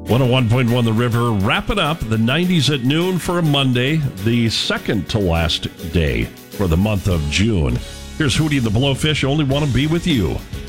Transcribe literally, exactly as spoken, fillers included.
one oh one point one The River, wrapping up the nineties at noon for a Monday, the second to last day for the month of June. Here's Hootie and the Blowfish, Only Want to Be With You.